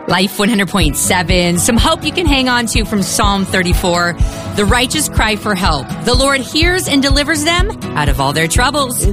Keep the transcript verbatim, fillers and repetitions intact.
Life one hundred point seven. Some hope you can hang on to from Psalm thirty-four. The righteous cry for help. The Lord hears and delivers them out of all their troubles.